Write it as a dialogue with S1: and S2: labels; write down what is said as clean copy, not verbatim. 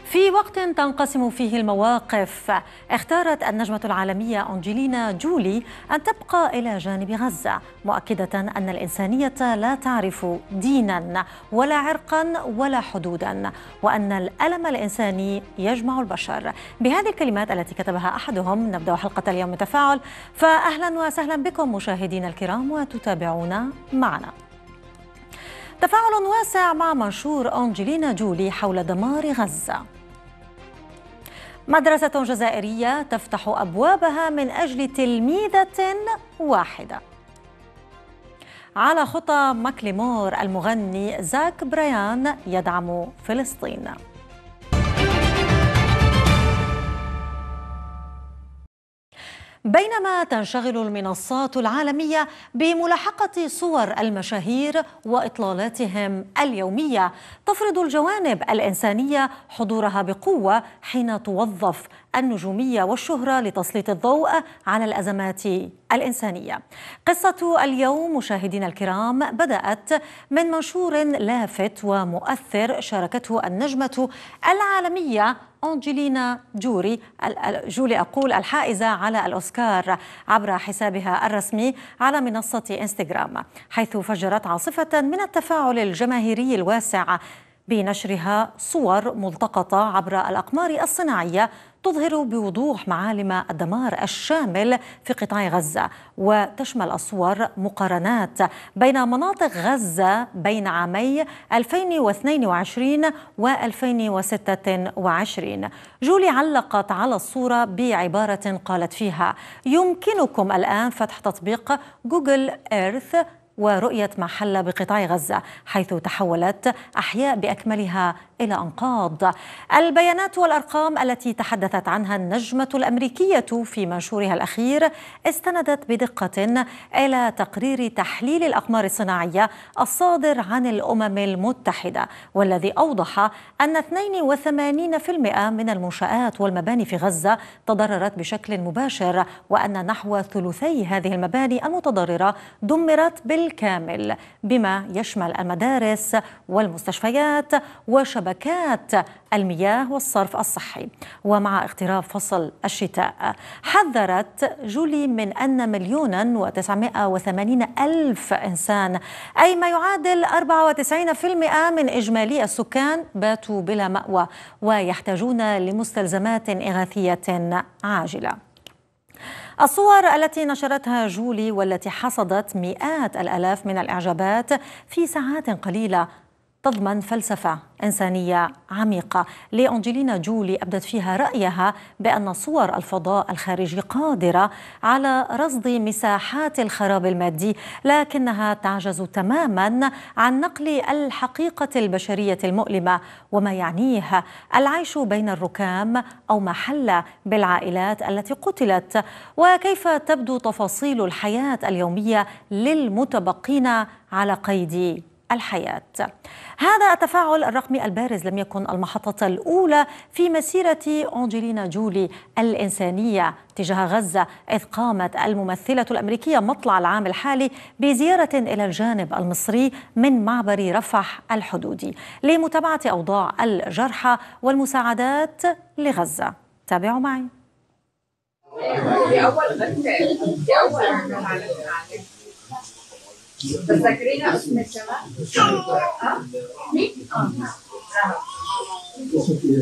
S1: في وقت تنقسم فيه المواقف، اختارت النجمة العالمية أنجلينا جولي أن تبقى إلى جانب غزة، مؤكدة أن الإنسانية لا تعرف دينا ولا عرقا ولا حدودا، وأن الألم الإنساني يجمع البشر. بهذه الكلمات التي كتبها أحدهم نبدأ حلقة اليوم تفاعل، فأهلا وسهلا بكم مشاهدينا الكرام وتتابعونا معنا. تفاعل واسع مع منشور أنجلينا جولي حول دمار غزة. مدرسة جزائرية تفتح أبوابها من أجل تلميذة واحدة. على خطى ماكليمور المغني زاك برايان يدعم فلسطين. بينما تنشغل المنصات العالمية بملاحقة صور المشاهير وإطلالاتهم اليومية، تفرض الجوانب الإنسانية حضورها بقوة حين توظف النجومية والشهرة لتسليط الضوء على الأزمات الإنسانية. قصة اليوم مشاهدينا الكرام بدأت من منشور لافت ومؤثر شاركته النجمة العالمية أنجلينا جولي الحائزة على الأوسكار عبر حسابها الرسمي على منصة إنستغرام، حيث فجرت عاصفة من التفاعل الجماهيري الواسع بنشرها صور ملتقطة عبر الأقمار الصناعية تظهر بوضوح معالم الدمار الشامل في قطاع غزة، وتشمل الصور مقارنات بين مناطق غزة بين عامي 2022 و2026. جولي علقت على الصورة بعبارة قالت فيها: يمكنكم الآن فتح تطبيق جوجل إيرث ورؤية ما حل بقطاع غزة، حيث تحولت أحياء بأكملها إلى أنقاض. البيانات والأرقام التي تحدثت عنها النجمة الأمريكية في منشورها الأخير استندت بدقة إلى تقرير تحليل الأقمار الصناعية الصادر عن الأمم المتحدة، والذي أوضح أن 82% من المنشآت والمباني في غزة تضررت بشكل مباشر، وأن نحو ثلثي هذه المباني المتضررة دمرت بالكامل، بما يشمل المدارس والمستشفيات وشبكات المياه والصرف الصحي. ومع اقتراب فصل الشتاء، حذرت جولي من أن 1,980,000 إنسان، أي ما يعادل 94% من إجمالي السكان، باتوا بلا مأوى ويحتاجون لمستلزمات إغاثية عاجلة. الصور التي نشرتها جولي والتي حصدت مئات الآلاف من الإعجابات في ساعات قليلة تضمن فلسفة إنسانية عميقة لأنجلينا جولي، أبدت فيها رأيها بأن صور الفضاء الخارجي قادرة على رصد مساحات الخراب المادي، لكنها تعجز تماما عن نقل الحقيقة البشرية المؤلمة وما يعنيه العيش بين الركام، أو ما حل بالعائلات التي قتلت، وكيف تبدو تفاصيل الحياة اليومية للمتبقين على قيد الحياة. هذا التفاعل الرقمي البارز لم يكن المحطة الأولى في مسيرة أنجلينا جولي الإنسانية تجاه غزة، إذ قامت الممثلة الأمريكية مطلع العام الحالي بزيارة إلى الجانب المصري من معبر رفح الحدودي لمتابعة أوضاع الجرحى والمساعدات لغزة. تابعوا معي.
S2: تذكرينا اسم الجمال؟